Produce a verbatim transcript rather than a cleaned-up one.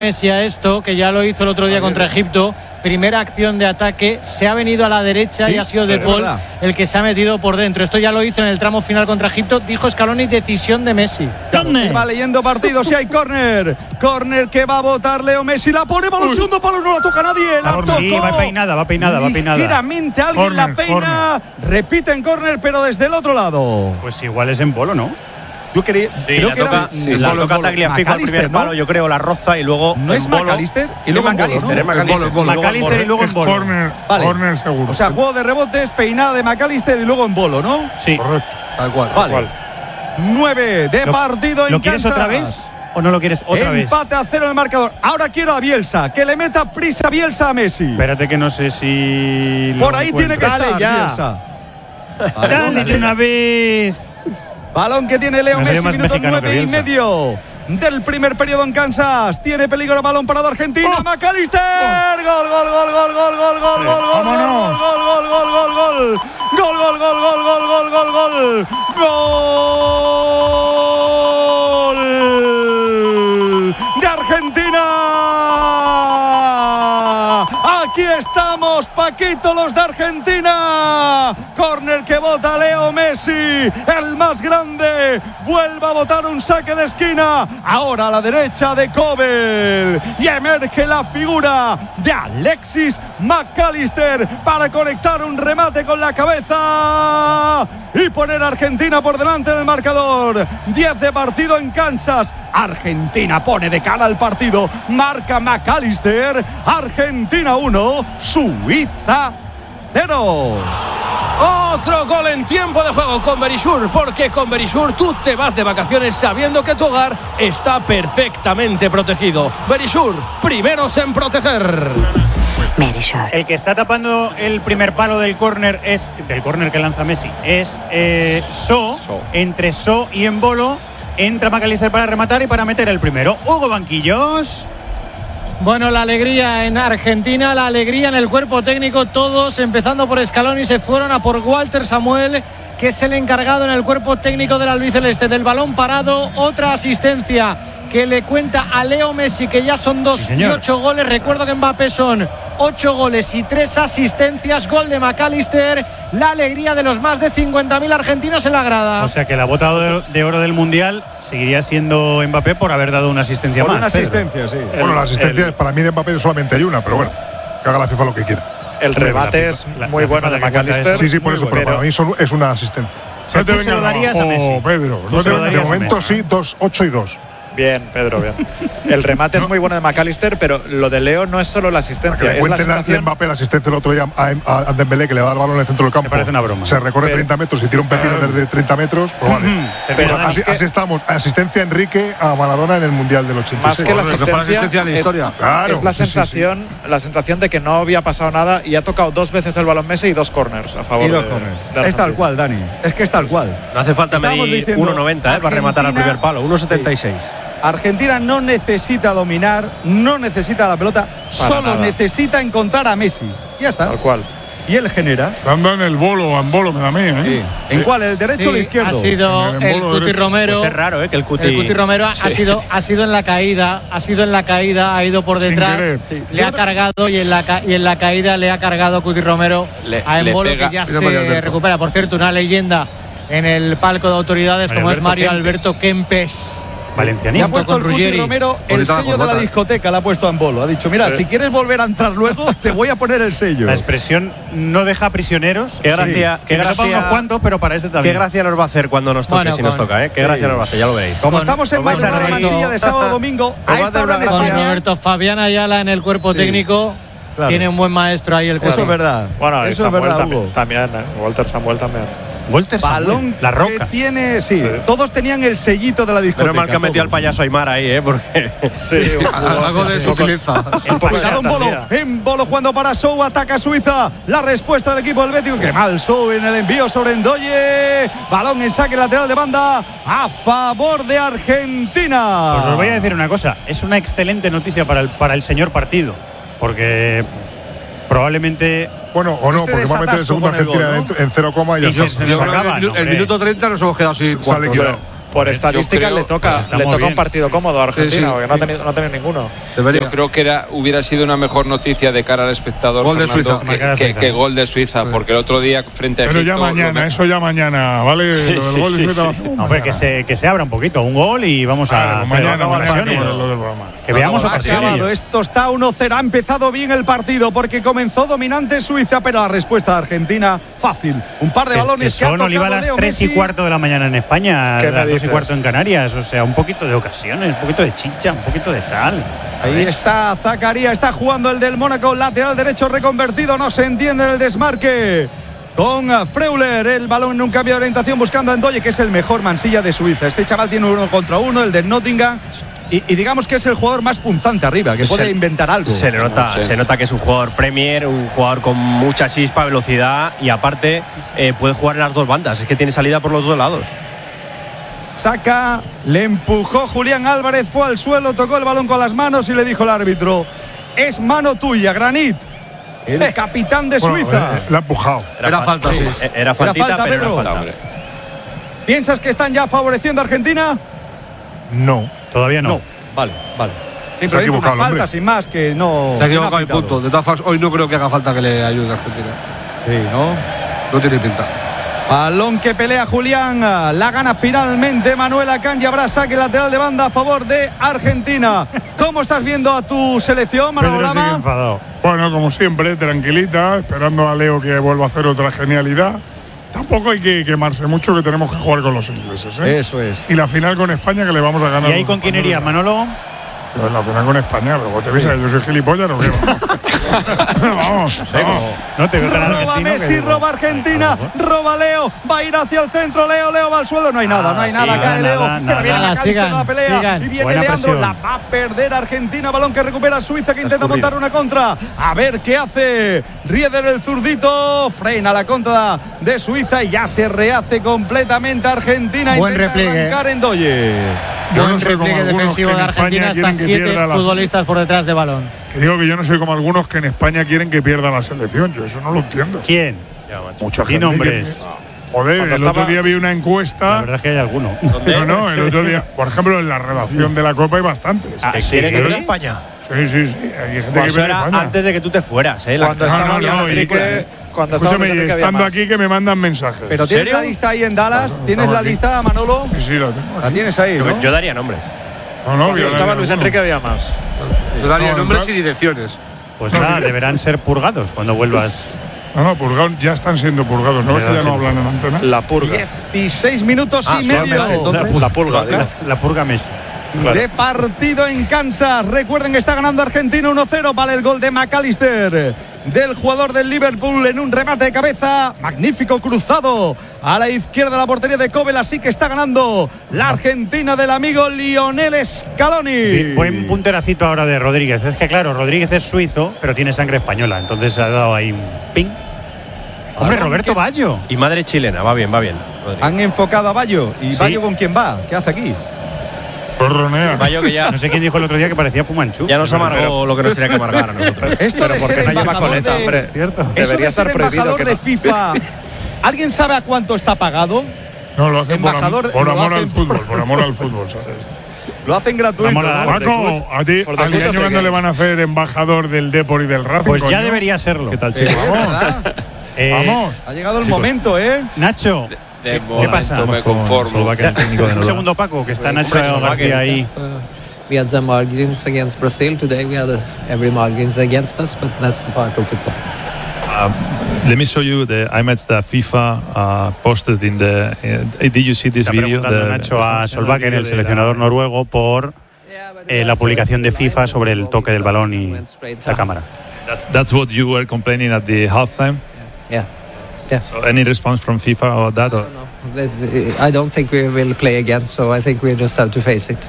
Messi a esto, que ya lo hizo el otro día contra Egipto. Primera acción de ataque, se ha venido a la derecha sí, y ha sido sí, De Paul verdad. el que se ha metido por dentro. Esto ya lo hizo en el tramo final contra Egipto. Dijo Scaloni, decisión de Messi. Claro, va leyendo partidos y hay córner. Córner que va a votar Leo Messi. La pone balón, segundo palo, no la toca nadie. La tocó. Sí, va peinada, va peinada, va peinada. Ligeramente alguien Corner, la peina. Repite en córner, pero desde el otro lado. Pues igual es en Bolo, ¿no? Yo creí, Sí, creo la que toca, era sí, sí, la toca Tagliafico al primer ¿no? palo, yo creo, la roza y luego ¿No es en Bolo. McAllister? Y Y luego luego en Bolo, McAllister, ¿no? es McAllister. McAllister y luego en Bolo. Corner, Vale. corner seguro. O sea, juego de rebotes, peinada de McAllister y luego en Bolo, ¿no? Sí. Correcto. Tal cual. Vale. cual. Nueve de ¿Lo- partido en ¿Lo quieres Kansas. otra vez o no lo quieres otra vez? Empate a cero en el marcador. Ahora quiero a Bielsa, que le meta prisa a Bielsa a Messi. Espérate que no sé si. lo Por ahí tiene que encuentro. estar Dale ya. Bielsa. Dale de una vez. Balón que tiene Leo Me salió Messi, más minuto mexicano nueve que y Bielsa. medio del primer periodo en Kansas. Tiene peligro, balón parado Argentina. Oh. McAllister. Gol, gol, gol, gol, gol, gol, gol, gol, gol, gol, Vámonos. gol, gol, gol, gol, gol. Gol, gol, gol, gol, gol, gol, gol, gol. Gol de Argentina. Aquí estamos, Paquito, los de Argentina. Córner que bota Leo Messi, el más grande. Vuelve a botar un saque de esquina. Ahora a la derecha de Kobel. Y emerge la figura de Alexis McAllister para conectar un remate con la cabeza y poner a Argentina por delante en el marcador. diez de partido en Kansas. Argentina pone de cara al partido. Marca McAllister. Argentina uno, Suiza cero. Otro gol en tiempo de juego con Verisur, porque con Verisur tú te vas de vacaciones sabiendo que tu hogar está perfectamente protegido. Verisur, primeros en proteger. El que está tapando el primer palo del córner es del córner que lanza Messi es eh, So. So. Entre So y Embolo entra McAllister para rematar y para meter el primero. Hugo Banquillos. Bueno, la alegría en Argentina, la alegría en el cuerpo técnico. Todos, empezando por Scaloni, se fueron a por Walter Samuel, que es el encargado en el cuerpo técnico del albiceleste del balón parado. Otra asistencia que le cuenta a Leo Messi, que ya son dos Sí, y señor. ocho goles. Recuerdo que Mbappé son ocho goles y tres asistencias. Gol de McAllister. La alegría de los más de cincuenta mil argentinos en la grada. O sea que la bota de, de oro del Mundial seguiría siendo Mbappé por haber dado una asistencia Por más. una Pedro. asistencia, sí. Bueno, la asistencia el- para mí de Mbappé solamente hay una, pero bueno, que haga la FIFA lo que quiera. El Hombre, remate la es FIFA- la- muy la bueno FIFA de la que cuenta McAllister. es- Sí, sí, por muy eso, bueno. pero para mí son- es una asistencia. O sea, No te tú se lo vengas darías a abajo, Messi. Pedro. Tú No se te- lo de darías a momento Messi. sí, dos, ocho y dos. Bien, Pedro, bien. El remate es muy bueno de McAllister, pero lo de Leo no es solo la Para asistencia, que le es la cuenten a sensación. Mbappé la asistencia el otro día a, a Dembélé, que le da el balón en el centro del campo. parece una broma. Se recorre Pero- treinta metros y tira un pepino desde treinta metros. Pues vale. Te Pero perdonas. así, es que- así estamos. Asistencia Enrique a Maradona en el Mundial del ochenta y Más seis. que la Bueno, mejor asistencia, asistencia de la es, historia. Claro, es la sí, sí, sensación, la sensación de que no había pasado nada y ha tocado dos veces el balón Messi y dos corners a favor Y dos de, corners. de Es tal Argentina. cual, Dani. Es que es tal cual. No hace falta Estábamos medir diciendo, uno noventa, ¿eh? Para rematar al Argentina- primer palo. uno setenta y seis. Argentina no necesita dominar, no necesita la pelota, solo nada. necesita encontrar a Messi. Ya está. Tal cual. Y él genera. Dando en el bolo, en bolo, me da mía, ¿eh? ¿En cuál? ¿El derecho Sí, o el izquierdo? ha sido En el el embolo Cuti derecho. Romero. Pues es raro, ¿eh? Que el Cuti. El Cuti Romero ha, ha sido ha sido en la caída, ha sido en la caída, ha ido por Sin detrás, querer. Sí. le ha cargado y en la ca- y en la caída le ha cargado Cuti Romero Le- a le Embolo, pega. que ya Mira Mario se Alberto. recupera. Por cierto, una leyenda en el palco de autoridades Mario como es Alberto Mario Kempes. Alberto Kempes. Le ha Valencianista. puesto con el Cuti Ruggeri. Romero el Bonita la sello de la corbata. discoteca, le ha puesto a Embolo. Ha dicho, mira, si quieres volver a entrar luego, te voy a poner el sello. La expresión no deja prisioneros. Qué gracia, Sí. qué Que me toca gracia- unos cuantos, pero para este Qué también. gracia nos va a hacer cuando nos toque, Bueno, si nos con- toca, ¿eh? Qué gracia nos va a hacer, ya lo veréis. Como Con- estamos en os vais a madrugada reír. manchilla de sábado domingo, Os a va a esta dar hora en una Con gracia. España. Roberto Fabián Ayala en el cuerpo Sí. técnico. Claro. Tiene un buen maestro ahí el cuerpo. Eso es verdad. Bueno, y Eso es Samuel verdad, también, Hugo. también, eh, Walter Samuel también. Walter Samuel, Balón la que roca. tiene, sí, Sí. Todos tenían el sellito de la discoteca. Menos mal que ha metido al todos. payaso Aymar ahí, ¿eh? Porque. Sí, Algo de sutileza. Cuidado en Bolo, en Bolo jugando para Sou, ataca Suiza. La respuesta del equipo helvético. Qué mal Sou en el envío sobre Ndoye. Balón en saque lateral de banda a favor de Argentina. Pues os voy a decir una cosa, es una excelente noticia para el, para el señor partido, porque probablemente Bueno, o no, Este porque va a meter el desatasco segundo con el Argentina gol, ¿no? en, en cero coma y ya Y se- está. se nos acaba, el, no, el hombre. minuto treinta nos hemos quedado sin Sale cuartos. quedado. por estadística creo- le toca, pues está le muy toca bien. un partido cómodo a Argentina, Sí, sí. porque no ha tenido, no ha tenido ninguno. Yo creo que era, hubiera sido una mejor noticia de cara al espectador, Gol de Fernando, Suiza. que, Marcar a que- Suiza. que gol de Suiza, porque el otro día frente a Pero Egipto. ya mañana, lo- eso ya mañana, ¿vale? Sí, Lo del sí, gol de sí, Suiza sí. lo hacemos No, hombre, que se, que se abra un poquito, un gol y vamos a Claro, hacer mañana, otra mañana, serie. con lo del programa. Que veamos Ha otra acabado, serie. esto está uno cero. Ha empezado bien el partido porque comenzó dominante Suiza, pero la respuesta de Argentina fácil. Un par de balones que, ha Son tocado Oliva a las Leo tres y Messi. cuarto de la mañana en España, a ¿Qué me las dos y dices? cuarto en Canarias. O sea, un poquito de ocasiones, un poquito de chicha, un poquito de tal. Ahí está Zakaria, está jugando el del Mónaco, lateral derecho reconvertido, no se entiende en el desmarque. Con Freuler, el balón en un cambio de orientación buscando a Ndoye, que es el mejor mansilla de Suiza. Este chaval tiene uno contra uno, el del Nottingham. Y, y digamos que es el jugador más punzante arriba, que puede Se- inventar algo. Se le nota, No sé. se nota que es un jugador Premier, un jugador con mucha chispa, velocidad y aparte eh, puede jugar en las dos bandas. Es que tiene salida por los dos lados. Saca, le empujó Julián Álvarez, fue al suelo, tocó el balón con las manos y le dijo el árbitro: es mano tuya, Granit, el capitán de Bueno, Suiza. eh, la ha empujado. Era, falta, sí. Era faltita, falta, pero Pedro. era falta. Hombre. ¿Piensas que están ya favoreciendo a Argentina? No. Todavía no. Vale, vale. Se ha Simplemente una equivocado el falta hombre. sin más que no. Se ha que no equivocado el pitado. punto. De todas formas, hoy no creo que haga falta que le ayude a Argentina. Sí, ¿no? No tiene pinta. Balón que pelea Julián, la gana finalmente Manuel Akanji. Habrá saque lateral de banda a favor de Argentina. ¿Cómo estás viendo a tu selección, Manolo Pedro sigue Lama? enfadado. Bueno, como siempre, tranquilita, esperando a Leo que vuelva a hacer otra genialidad. Tampoco hay que quemarse mucho, que tenemos que jugar con los ingleses, ¿eh? Eso es. Y la final con España, que le vamos a ganar. ¿Y ahí los con quién españoles. irías, Manolo? Pero en la final con España, luego te ves que yo soy gilipollas, no creo. Vamos, vamos. No te veo tan Roba argentino que Messi, digo, roba Argentina, roba Leo, va a ir hacia el centro, Leo, Leo va al suelo, no hay nada, no hay nada, sí, cae nada, Leo, nada, pero viene nada. McAllister Sigan, en la pelea sigan. y viene Buena Leandro, presión. la va a perder Argentina, balón que recupera Suiza, que intenta escurrido. montar una contra, a ver qué hace Rieder el zurdito, frena la contra de Suiza y ya se rehace completamente Argentina, Buen intenta repliegue. arrancar en Doye. Yo Buen no soy como repliegue algunos defensivo que en de Argentina, España hasta quieren que siete pierda la- futbolistas por detrás de balón. Que digo que yo no soy como algunos que en España quieren que pierda la selección. Yo eso no lo entiendo. ¿Quién? Mucha Di gente. nombres. que- Joder, Cuando el otro estaba- día vi una La encuesta. verdad es que hay alguno. No, no, el otro día, por ejemplo, en la redacción de la Copa hay bastantes. Ah, sí, ¿Quiere que ¿eh? venga a España? Sí, sí, sí. Hay gente que Pues viene a era España. antes de que tú te fueras, ¿eh? La- Cuando No, estaba no, Luis no, y- Enrique, cuando estaba Escúchame, Luis y Enrique había estando más. aquí que me mandan mensajes. Pero tienes serio? la lista ahí en Dallas, ¿tienes estamos la aquí. lista, Manolo? Sí, sí, la tengo. La aquí. tienes ahí, yo, ¿no? yo daría nombres. No, no, Cuando yo estaba daría Luis alguno. Enrique había más. Yo daría No, nombres no. y direcciones. Pues nada, deberán ser purgados cuando vuelvas. No, no, purgados, ya están siendo purgados. No ves que ya no hablan en antena. La purga. dieciséis minutos Ah, y medio. solamente, entonces. La pulga, digo. La purga Messi. De partido en Kansas. Recuerden que está ganando Argentina uno cero. Vale el gol de McAllister, del jugador del Liverpool, en un remate de cabeza. Magnífico cruzado a la izquierda de la portería de Kobel. Así que está ganando la Argentina del amigo Lionel Scaloni. Buen punteracito ahora de Rodríguez. Es que claro, Rodríguez es suizo, pero tiene sangre española. Entonces ha dado ahí un ping. Hombre, Balón Roberto que- Baggio. Y madre chilena, va bien, va bien. Rodríguez. Han enfocado a Bayo. ¿Y Sí. Bayo con quién va? ¿Qué hace aquí? Corronea. Bayo que ya, No sé quién dijo el otro día que parecía Fumanchu. ya nos amargó lo que nos tenía que amargar a nosotros. Esto de ser porque no lleva embajador coleta, de- hombre. ¿Cierto? Eso Debería de estar ser prohibido embajador que de no. FIFA. ¿Alguien sabe a cuánto está pagado? No, lo hacen por, am- Embajador, por lo amor hacen al fútbol, por- por amor al fútbol, ¿sabes? Lo hacen gratuito. Amor a la- ¿no? Paco, a ti, For the al good of año the cuando game. le van a hacer embajador del Depor y del Racing. Pues ya coño? debería serlo. ¿Qué tal, Sí, ¿verdad? Eh, Vamos. Ha llegado el momento, ¿eh? Nacho, De ¿qué pasa? momento me conformo. un segundo, Paco, que está Nacho García ahí. We had some margins against Brazil today. We had uh, every margins against us, but that's part of football. Let me show you the images that FIFA uh, posted in the. Uh, did you see this Está video? preguntando The- Nacho a Solbakken, el seleccionador noruego, por eh, la publicación de FIFA sobre el toque del balón y la cámara. That's that's what you were complaining at the halftime. Yeah. Yeah. So any response from FIFA about that? Or? I don't think we will play again, so I think we just have to face it.